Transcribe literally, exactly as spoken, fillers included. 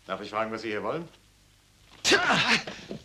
Darf ich fragen, was Sie hier wollen? Tja!